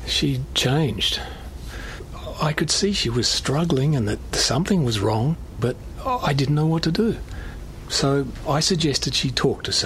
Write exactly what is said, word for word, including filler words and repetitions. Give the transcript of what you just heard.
She changed. I could see she was struggling and that something was wrong, but I didn't know what to do. So I suggested she talk to someone.